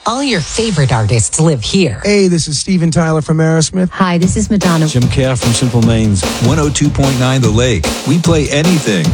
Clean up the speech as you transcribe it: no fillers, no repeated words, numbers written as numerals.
All your favorite artists live here. Hey, this is Steven Tyler from Aerosmith. Hi, this is Madonna. Jim Kerr from Simple Minds. 102.9 The Lake. We play anything.